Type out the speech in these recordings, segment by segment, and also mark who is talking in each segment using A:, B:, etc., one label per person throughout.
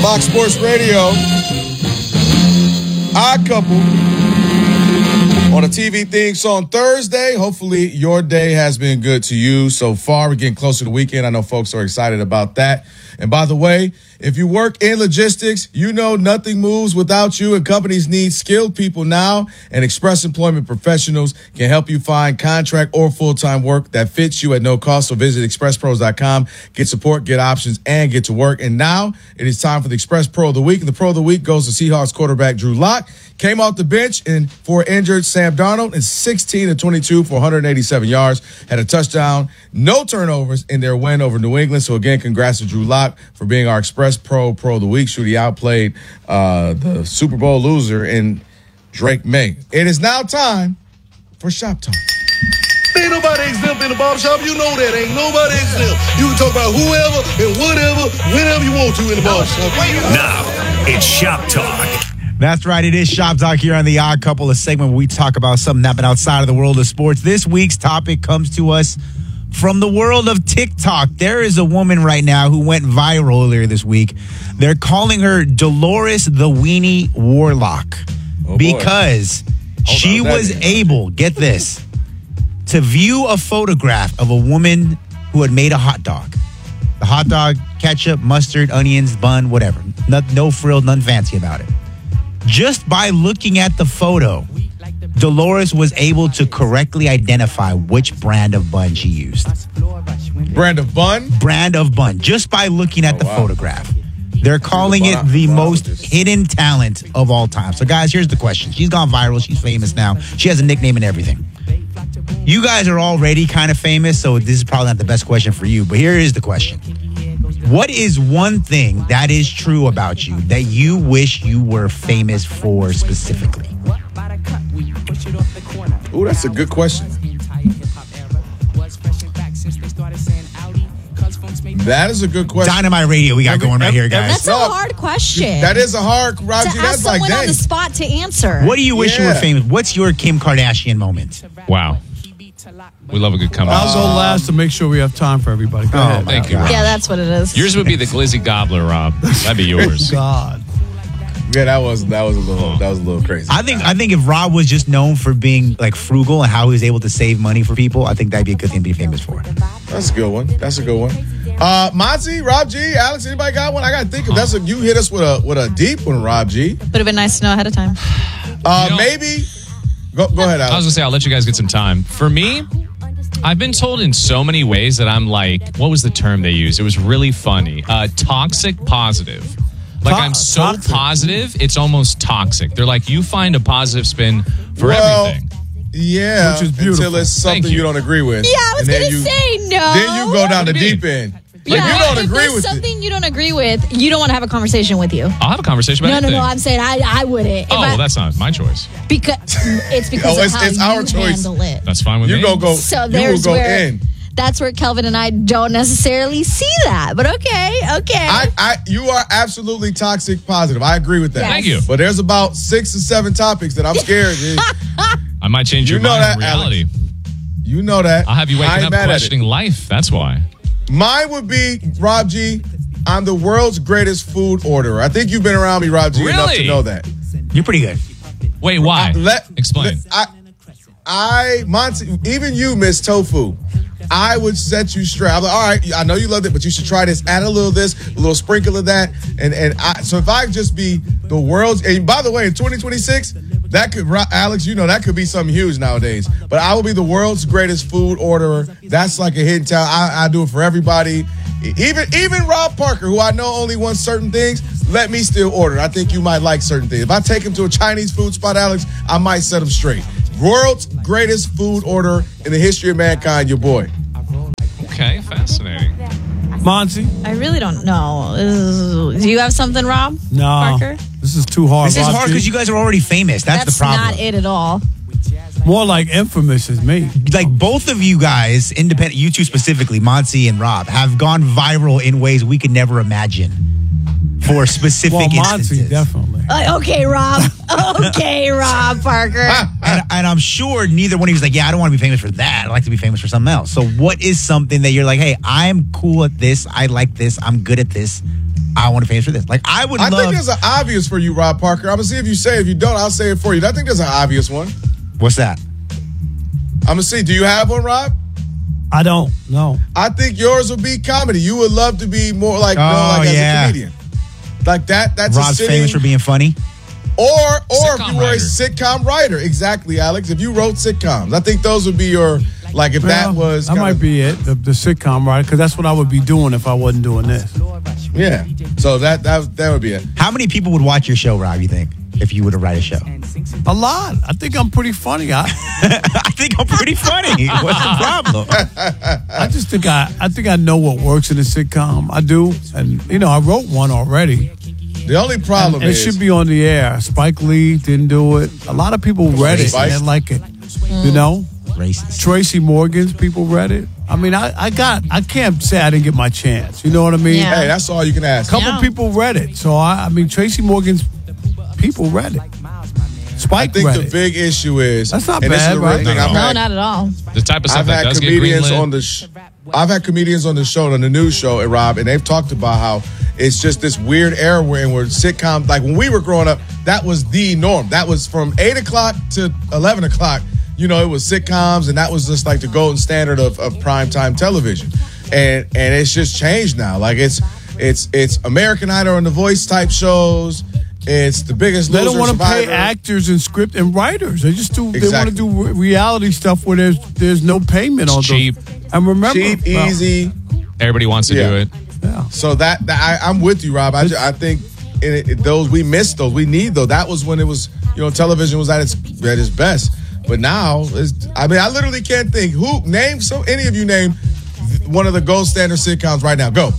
A: Fox Sports Radio. Odd Couple on a TV theme song Thursday. Hopefully your day has been good to you so far. We're getting closer to the weekend. I know folks are excited about that. And by the way, if you work in logistics, you know nothing moves without you, and companies need skilled people now, and Express Employment Professionals can help you find contract or full-time work that fits you at no cost. So visit expresspros.com, get support, get options, and get to work. And now it is time for the Express Pro of the Week. And the Pro of the Week goes to Seahawks quarterback Drew Lock. Came off the bench and for injured Sam Darnold in 16 of 22 for 187 yards. Had a touchdown, no turnovers in their win over New England. So again, congrats to Drew Lock for being our Express Pro of the Week. Shooty outplayed the Super Bowl loser in Drake May. It is now time for Shop Talk.
B: Ain't nobody exempt in the barbershop. You know that. Ain't nobody exempt. You can talk about whoever and whatever, whenever you want to in the barbershop.
C: Now, it's Shop Talk.
D: That's right. It is Shop Talk here on The Odd Couple, a segment where we talk about something happening outside of the world of sports. This week's topic comes to us from the world of TikTok. There is a woman right now who went viral earlier this week. They're calling her Dolores the Weenie Warlock because she was able, get this, to view a photograph of a woman who had made a hot dog. The hot dog, ketchup, mustard, onions, bun, whatever. No frill, none fancy about it. Just by looking at the photo, Dolores was able to correctly identify which brand of bun she used.
A: Brand of bun?
D: Brand of bun. Just by looking at the photograph. They're calling it the most hidden talent of all time. So, guys, here's the question. She's gone viral. She's famous now. She has a nickname and everything. You guys are already kind of famous, so this is probably not the best question for you. But here is the question. What is one thing that is true about you that you wish you were famous for specifically?
A: Ooh, that's a good question. That is a good question.
D: Dynamite Radio we got going right here, guys.
E: That's a hard question.
A: That is a hard, Roger.
E: To ask someone on the spot to answer.
D: What do you wish you were famous? What's your Kim Kardashian moment?
F: Wow. We love a good comeback.
G: I'll go last to make sure we have time for everybody. Go ahead.
F: Thank you, Rob.
E: Yeah, that's what it is.
F: Yours would be the Glizzy Gobbler, Rob. That'd be yours.
G: God.
A: Yeah, that was a little crazy.
D: I think if Rob was just known for being like frugal and how he was able to save money for people, I think that'd be a good thing to be famous for.
A: That's a good one. Monty, Rob G, Alex, anybody got one? I gotta think of you hit us with a deep one, Rob G.
E: Would have been nice to know ahead of time.
A: Maybe. Go ahead, Alex.
F: I was gonna say I'll let you guys get some time. For me, I've been told in so many ways that I'm like, what was the term they used? It was really funny. Toxic positive. Like I'm so
G: toxic.
F: Positive, it's almost toxic. They're like, you find a positive spin for everything.
A: Yeah,
G: which is beautiful.
A: until it's something you don't agree with.
E: Yeah, I was going to say no.
A: Then you go down the deep end. Like,
E: Yeah,
A: you don't
E: if
A: agree
E: there's
A: with
E: something you don't agree with, you don't want to have a conversation with you.
F: I'll have a conversation about anything.
E: No, I'm saying I wouldn't.
F: Well, that's not my choice.
E: Because of how
A: it's our
E: you
A: choice.
E: handle it.
F: That's fine with me.
E: So there's where that's where Kelvin and I don't necessarily see that. But okay.
A: You are absolutely toxic positive. I agree with that.
E: Yes.
F: Thank you.
A: But there's about 6 or 7 topics that I'm scared.
F: I might change your mind in reality.
A: Alex. You know that.
F: I'll have you waking up questioning life. That's why.
A: Mine would be, Rob G, I'm the world's greatest food orderer. I think you've been around me, Rob G, enough to know that.
D: You're pretty good.
F: Wait, why? Explain.
A: Monty, even you miss tofu. I would set you straight. I'm like, all right, I know you loved it, but you should try this. Add a little of this, a little sprinkle of that. So if I just be the world's, and by the way, in 2026, that could, Alex, that could be something huge nowadays. But I will be the world's greatest food orderer. That's like a hidden talent. I do it for everybody. Even Rob Parker, who I know only wants certain things, let me still order. I think you might like certain things. If I take him to a Chinese food spot, Alex, I might set him straight. World's greatest food order in the history of mankind, your boy.
F: Okay, fascinating.
G: Monty?
E: I really don't know. Do you have something, Rob?
G: No.
E: Parker?
G: This is too hard.
D: This is hard because you guys are already famous. That's the problem.
E: That's not it at all.
G: More like infamous as me.
D: Like both of you guys, independent, you two specifically, Monty and Rob, have gone viral in ways we could never imagine for specific instances.
G: Monty, definitely.
E: Okay, Rob. Okay, Rob Parker.
D: And I'm sure neither one of you is like, yeah, I don't want to be famous for that. I'd like to be famous for something else. So what is something that you're like, hey, I'm cool at this. I like this. I'm good at this. I want to pay for this. Like, I would
A: I
D: love.
A: think there's an obvious for you, Rob Parker. I'm going to see if you say it. If you don't, I'll say it for you. I think there's an obvious one.
D: What's that?
A: I'm going to see. Do you have one, Rob?
G: I don't know.
A: I think yours would be comedy. You would love to be more like, as a comedian. Like that. That's
D: Rob's
A: a sitting,
D: famous for being funny.
A: Or if you were
F: writer.
A: a sitcom writer. Exactly, Alex. If you wrote sitcoms, I think those would be your, like, if that was.
G: That might be it, the sitcom, right? Because that's what I would be doing if I wasn't doing this.
A: Yeah. So that would be it.
D: How many people would watch your show, Rob, you think, if you were to write a show?
G: A lot. I think I'm pretty funny.
D: I think I'm pretty funny. What's the problem?
G: I just think I know what works in a sitcom. I do. And, I wrote one already.
A: The only problem
G: It
A: is.
G: should be on the air. Spike Lee didn't do it. A lot of people read it and didn't like it.
D: Racist.
G: Tracy Morgan's people read it. I mean, I can't say I didn't get my chance. You know what I mean?
E: Yeah.
A: Hey, that's all you can ask.
G: A couple people read it. So, I mean, Tracy Morgan's people read it.
A: I
G: Spike
A: think
G: read
A: the
G: it.
A: big issue is.
G: That's not
A: and this is
G: bad,
A: the real
G: right?
A: thing.
F: No,
E: No, not at all.
F: The type of stuff
A: I've
F: that
A: had
F: does get
A: comedians
F: greenlit.
A: on the I've had comedians on the show, on the news show, and Rob, and they've talked about how it's just this weird era where sitcom, like when we were growing up, that was the norm. That was from 8 o'clock to 11 o'clock. It was sitcoms, and that was just like the golden standard of primetime television. And it's just changed now. Like it's American Idol and The Voice type shows. It's The Biggest Loser.
G: They don't want to pay
A: Survivor.
G: actors and script and writers. They just do. They want
A: Exactly.
G: to do reality stuff where there's no payment on
F: cheap.
G: those. And remember,
A: Cheap, easy.
F: Everybody wants to do it.
G: Yeah.
A: So I'm with you, Rob. I think those we missed those. We need those. That was when it was, television was at its best. But now, I literally can't think. Any of you name one of the gold standard sitcoms right now. Go.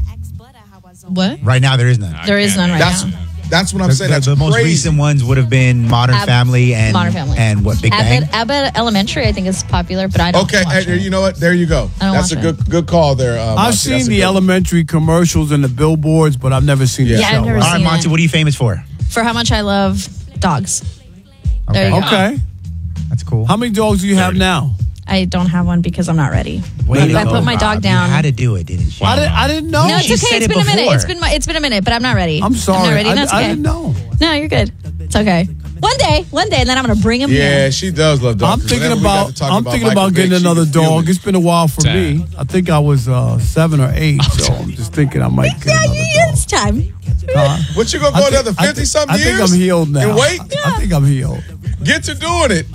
E: What?
D: Right now, there is none.
E: There is none right now.
A: That's what I'm saying. That's
D: the most
A: crazy.
D: recent ones would have been Modern Family and
E: Modern Family.
D: and what, Big Bang?
E: Abbott Elementary, I think, is popular, but I don't
A: Okay,
E: watch it.
A: you know what? There you go.
E: I don't
A: That's a
E: watch
A: good call there.
G: I've
A: Monty.
G: seen
A: That's a
G: the
A: good-
G: elementary commercials and the billboards, but I've never seen the
A: Yeah,
G: show.
E: I've never
D: All right,
E: seen
D: Monty,
E: it.
D: what are you famous for?
E: For how much I love dogs. There you go.
G: Okay.
D: That's cool.
G: How many dogs do you have now?
E: I don't have one because I'm not ready.
D: Way to
E: I
D: go,
E: put my dog
D: Rob.
E: down.
D: You had to do it, didn't you?
G: I didn't know.
E: No, it's
D: She
E: okay.
D: said
E: It's
D: it
E: been a minute.
D: before.
E: It's been a minute, but I'm not ready.
G: I'm sorry.
E: I'm not ready. That's
G: I
E: okay.
G: didn't know.
E: No, you're good. It's okay. One day, and then I'm gonna bring him
A: Yeah,
E: here.
A: she does love
G: I'm
A: dogs.
G: thinking
A: Whenever we got to talk
G: about
A: Michael
G: getting
A: Vick, she
G: another
A: can feel
G: dog.
A: it.
G: It's been a while for
F: Sad.
G: me. I think I was 7 or 8, so I'm just thinking I might get another dog.
E: It's time.
A: What you gonna go another 50-something years?
G: I think I'm healed now.
A: And wait,
G: I think I'm healed.
A: get to doing it.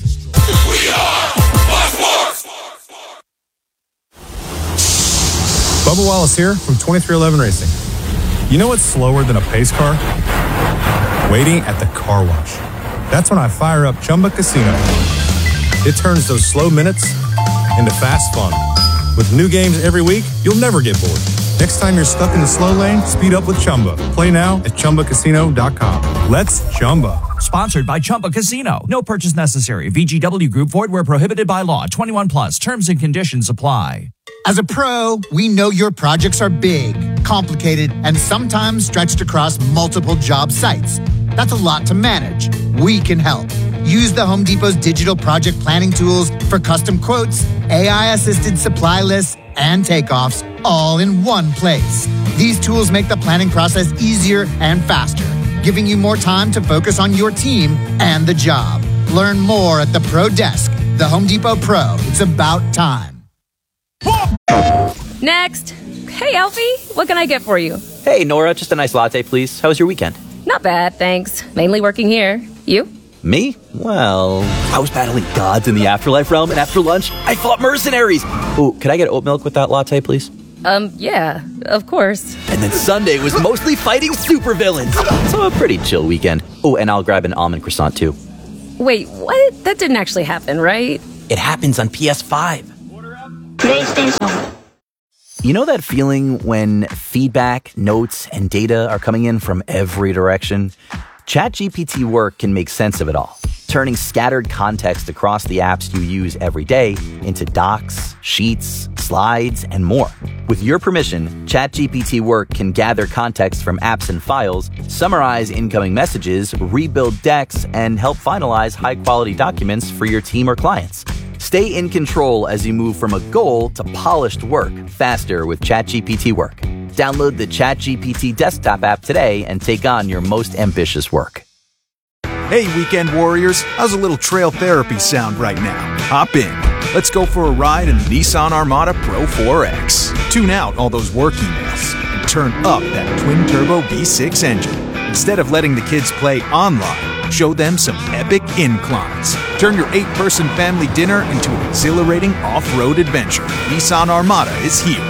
H: Bubba Wallace here from 2311 Racing. You know what's slower than a pace car? Waiting at the car wash. That's when I fire up Chumba Casino. It turns those slow minutes into fast fun. With new games every week, you'll never get bored. Next time you're stuck in the slow lane, speed up with Chumba. Play now at ChumbaCasino.com. Let's Chumba.
I: Sponsored by Chumba Casino. No purchase necessary. VGW Group. Void where prohibited by law. 21 plus. Terms and conditions apply.
J: As a pro, we know your projects are big, complicated, and sometimes stretched across multiple job sites. That's a lot to manage. We can help. Use the Home Depot's digital project planning tools for custom quotes, AI-assisted supply lists, and takeoffs, all in one place. These tools make the planning process easier and faster, giving you more time to focus on your team and the job. Learn more at the Pro Desk. The Home Depot Pro. It's about time.
K: Next. Hey, Alfie, what can I get for you?
L: Hey, Nora, just a nice latte, please. How was your weekend?
K: Not bad, thanks. Mainly working here. You?
L: Me? Well, I was battling gods in the afterlife realm, and after lunch, I fought mercenaries. Ooh, could I get oat milk with that latte, please?
K: Yeah, of course.
L: And then Sunday was mostly fighting supervillains. So a pretty chill weekend. Oh, and I'll grab an almond croissant, too.
K: Wait, what? That didn't actually happen, right?
L: It happens on PS5. You know that feeling when feedback, notes, and data are coming in from every direction? ChatGPT Work can make sense of it all, turning scattered context across the apps you use every day into docs, sheets, slides, and more. With your permission, ChatGPT Work can gather context from apps and files, summarize incoming messages, rebuild decks, and help finalize high-quality documents for your team or clients. Stay in control as you move from a goal to polished work faster with ChatGPT Work. Download the ChatGPT desktop app today and take on your most ambitious work.
M: Hey, weekend warriors, how's a little trail therapy sound right now? Hop in. Let's go for a ride in the Nissan Armada Pro 4X. Tune out all those work emails and turn up that twin-turbo V6 engine. Instead of letting the kids play online, show them some epic inclines. Turn your 8-person family dinner into an exhilarating off-road adventure. Nissan Armada is here.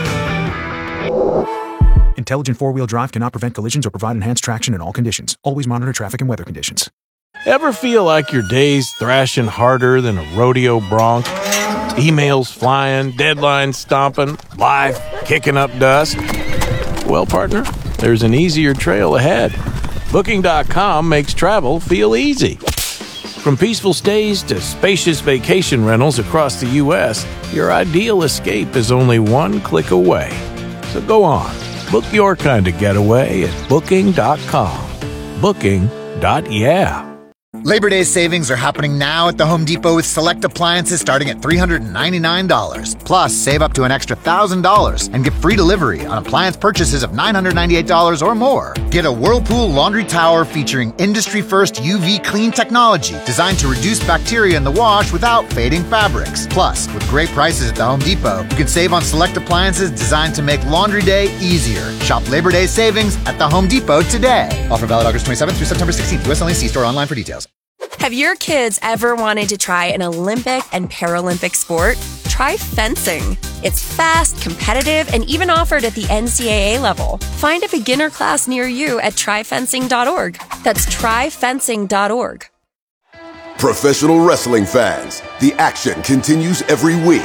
M: Intelligent four-wheel drive cannot prevent collisions or provide enhanced traction in all conditions. Always monitor traffic and weather conditions.
N: Ever feel like your day's thrashing harder than a rodeo bronc? Emails flying, deadlines stomping, life kicking up dust? Well, partner, there's an easier trail ahead. Booking.com makes travel feel easy. From peaceful stays to spacious vacation rentals across the U.S., your ideal escape is only one click away. So go on, book your kind of getaway at Booking.com. Booking.yeah.
J: Labor Day savings are happening now at the Home Depot with select appliances starting at $399. Plus, save up to an extra $1,000 and get free delivery on appliance purchases of $998 or more. Get a Whirlpool laundry tower featuring industry-first UV clean technology designed to reduce bacteria in the wash without fading fabrics. Plus, with great prices at the Home Depot, you can save on select appliances designed to make laundry day easier. Shop Labor Day savings at the Home Depot today. Offer valid August 27th through September 16th. U.S. only. See store online for details.
O: Have your kids ever wanted to try an Olympic and Paralympic sport? Try fencing. It's fast, competitive, and even offered at the NCAA level. Find a beginner class near you at tryfencing.org. That's tryfencing.org.
P: Professional wrestling fans, the action continues every week.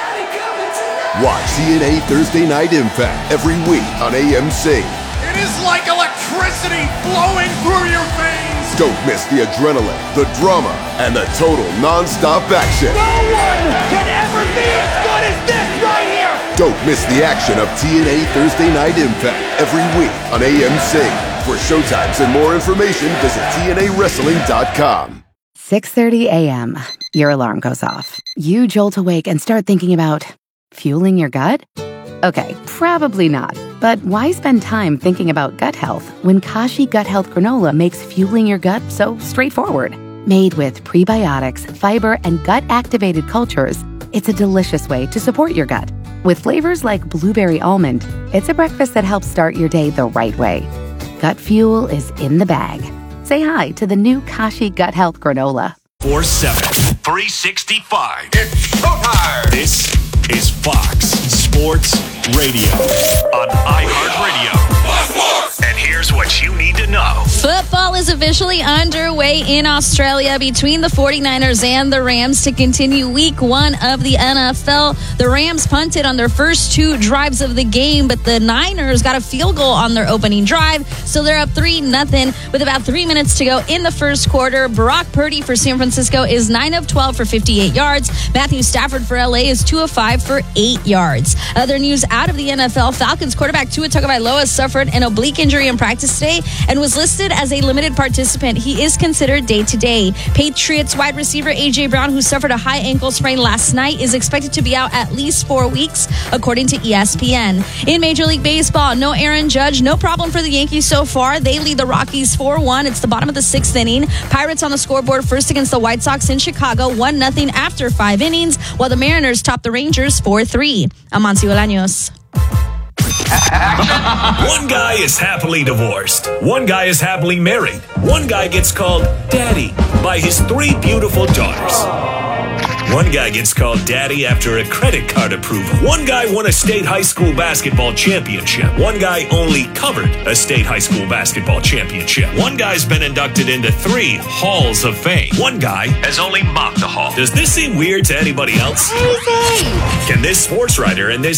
P: Watch TNA Thursday Night Impact every week on AMC.
Q: It is like electricity flowing through your veins.
P: Don't miss the adrenaline, the drama, and the total non-stop action.
Q: No one can ever be as good as this right here.
P: Don't miss the action of TNA Thursday Night Impact every week on AMC. For showtimes and more information, visit TNAWrestling.com.
R: 6:30 a.m. Your alarm goes off. You jolt awake and start thinking about fueling your gut? Okay, probably not. But why spend time thinking about gut health when Kashi Gut Health Granola makes fueling your gut so straightforward? Made with prebiotics, fiber, and gut-activated cultures, it's a delicious way to support your gut. With flavors like blueberry almond, it's a breakfast that helps start your day the right way. Gut fuel is in the bag. Say hi to the new Kashi Gut Health Granola.
C: 4/7, 365. It's showtime. This is Fox Sports Radio on iHeartRadio. And here's what you need to know.
E: Football is officially underway in Australia between the 49ers and the Rams to continue week 1 of the NFL. The Rams punted on their first 2 drives of the game, but the Niners got a field goal on their opening drive, so they're up 3-0 with about 3 minutes to go in the first quarter. Brock Purdy for San Francisco is 9 of 12 for 58 yards. Matthew Stafford for LA is 2 of 5 for 8 yards. Other news out of the NFL, Falcons quarterback Tua Tagovailoa suffered an oblique injury in practice today and was listed as a limited participant. He is considered day-to-day. Patriots wide receiver A.J. Brown, who suffered a high ankle sprain last night, is expected to be out at least 4 weeks, according to ESPN. In Major League Baseball, no Aaron Judge, no problem for the Yankees so far. They lead the Rockies 4-1. It's the bottom of the 6th inning. Pirates on the scoreboard first against the White Sox in Chicago, 1-0 after 5 innings, while the Mariners top the Rangers 4-3. I'm Amancio Bolaños.
C: One guy is happily divorced. One guy is happily married. One guy gets called daddy by his 3 beautiful daughters. One guy gets called daddy after a credit card approval. One guy won a state high school basketball championship. One guy only covered a state high school basketball championship. One guy's been inducted into 3 halls of fame. One guy has only mocked the hall. Does this seem weird to anybody else?
E: Crazy.
C: Can this sports writer and this